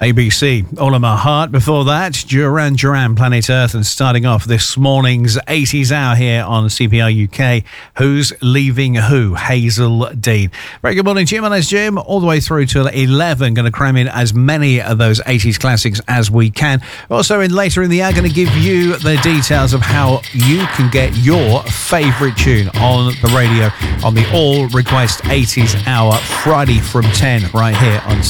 ABC, All in My Heart. Before that, Duran Duran, Planet Earth. And starting off this morning's 80s hour here on CPR UK, Who's Leaving Who? Hazel Dean. Very good morning, Jim. My name's Jim. All the way through to 11. Going to cram in as many of those 80s classics as we can. Also, later in the hour, going to give you the details of how you can get your favourite tune on the radio on the All Request 80s hour, Friday from 10, right here on